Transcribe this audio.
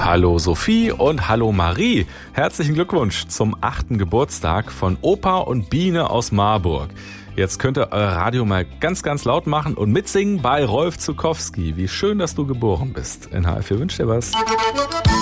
Hallo Sophie und hallo Marie. Herzlichen Glückwunsch zum 8. Geburtstag von Opa und Biene aus Marburg. Jetzt könnt ihr euer Radio mal ganz, ganz laut machen und mitsingen bei Rolf Zuckowski. Wie schön, dass du geboren bist. NH4 wünscht dir was.